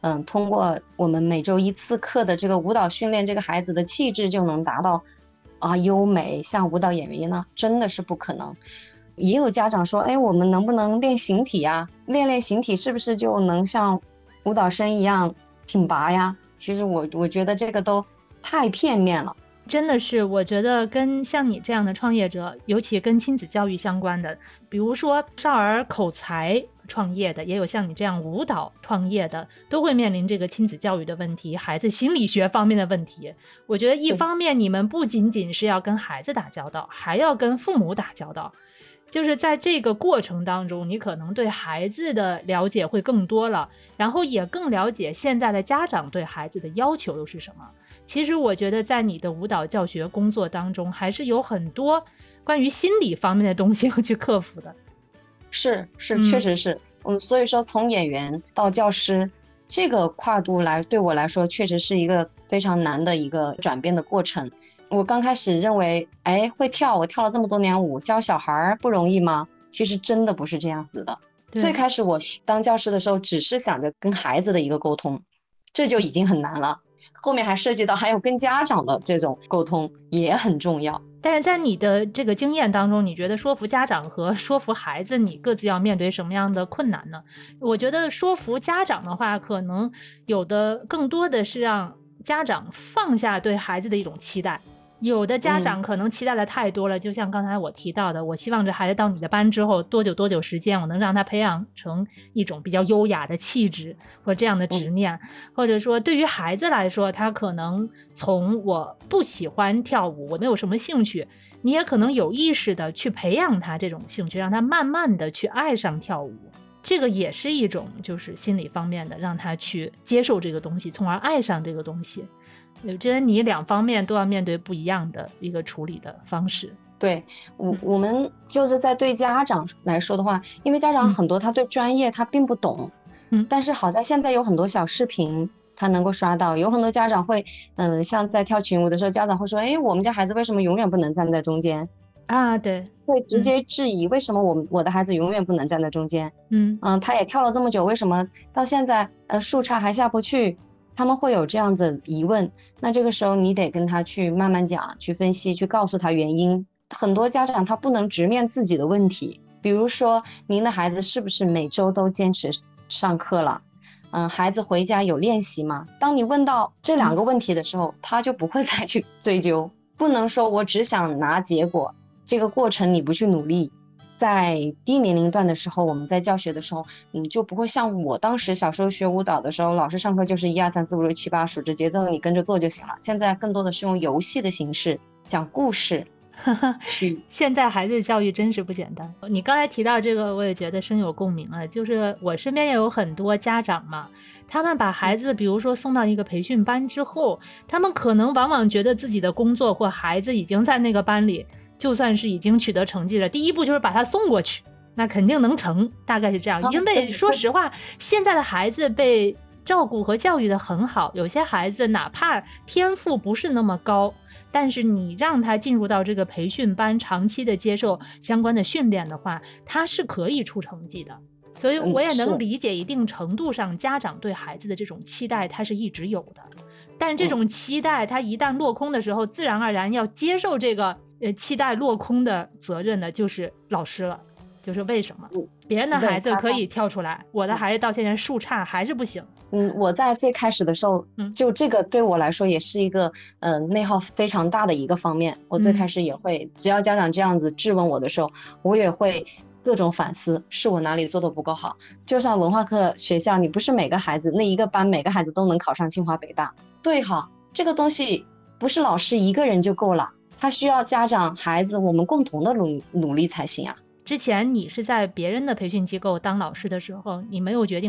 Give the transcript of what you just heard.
通过我们每周1次课的这个舞蹈训练，这个孩子的气质就能达到优美，像舞蹈演员呢，真的是不可能。也有家长说，哎，我们能不能练形体呀？练练形体是不是就能像舞蹈生一样挺拔呀？其实我觉得这个都太片面了。 真的是，我觉得跟像你这样的创业者，尤其跟亲子教育相关的，比如说少儿口才创业的，也有像你这样舞蹈创业的，都会面临这个亲子教育的问题，孩子心理学方面的问题。我觉得一方面你们不仅仅是要跟孩子打交道，还要跟父母打交道。就是在这个过程当中，你可能对孩子的了解会更多了，然后也更了解现在的家长对孩子的要求又是什么。其实我觉得在你的舞蹈教学工作当中，还是有很多关于心理方面的东西要去克服的。 是，确实是。所以说从演员到教师，这个跨度对我来说确实是一个非常难的一个转变的过程。我刚开始认为，哎，会跳，我跳了这么多年舞，教小孩不容易吗？其实真的不是这样子的。最开始我当教师的时候，只是想着跟孩子的一个沟通，这就已经很难了。后面还涉及到还有跟家长的这种沟通也很重要。 但是在你的这个经验当中，你觉得说服家长和说服孩子，你各自要面对什么样的困难呢？我觉得说服家长的话，可能有的更多的是让家长放下对孩子的一种期待。有的家长可能期待的太多了，就像刚才我提到的，我希望这孩子到你的班之后多久时间，我能让他培养成一种比较优雅的气质或这样的执念。或者说对于孩子来说，他可能从我不喜欢跳舞，我没有什么兴趣，你也可能有意识的去培养他这种兴趣，让他慢慢的去爱上跳舞。这个也是一种就是心理方面的，让他去接受这个东西，从而爱上这个东西。我觉得你两方面都要面对不一样的一个处理的方式。 对，我们就是在对家长来说的话，因为家长很多他对专业他并不懂，但是好在现在有很多小视频他能够刷到，有很多家长会像在跳群舞的时候，家长会说，哎，我们家孩子为什么永远不能站在中间啊？对， 会直接质疑为什么我的孩子永远不能站在中间。他也跳了这么久，为什么到现在树杈还下不去？他们会有这样子疑问，那这个时候你得跟他去慢慢讲，去分析，去告诉他原因。很多家长他不能直面自己的问题，比如说您的孩子是不是每周都坚持上课了？孩子回家有练习吗？当你问到这2个问题的时候，他就不会再去追究。不能说我只想拿结果，这个过程你不去努力。在低年龄段的时候，我们在教学的时候，就不会像我当时小时候学舞蹈的时候，老师上课就是1 2 3 4 5 6 7 8数着节奏，你跟着做就行了。现在更多的是用游戏的形式讲故事。 现在孩子的教育真是不简单。你刚才提到这个，我也觉得深有共鸣啊。就是我身边也有很多家长嘛，他们把孩子比如说送到一个培训班之后，他们可能往往觉得自己的工作或孩子已经在那个班里就算是已经取得成绩了，第一步就是把他送过去，那肯定能成，大概是这样。因为说实话，现在的孩子被照顾和教育的很好，有些孩子哪怕天赋不是那么高，但是你让他进入到这个培训班，长期的接受相关的训练的话，他是可以出成绩的。所以我也能理解一定程度上家长对孩子的这种期待，他是一直有的。但这种期待他一旦落空的时候，自然而然要接受这个期待落空的责任的就是老师了。就是为什么别人的孩子可以跳出来，我的孩子到现在树杈还是不行。 我在最开始的时候，就这个对我来说也是一个内耗非常大的一个方面。我最开始也会，只要家长这样子质问我的时候，我也会各种反思，是我哪里做的不够好。就像文化课学校，你不是每个孩子那一个班每个孩子都能考上清华北大，对哈，这个东西不是老师一个人就够了，他需要家长孩子我们共同的努力才行啊。 之前你是在别人的培训机构当老师的时候，你没有决定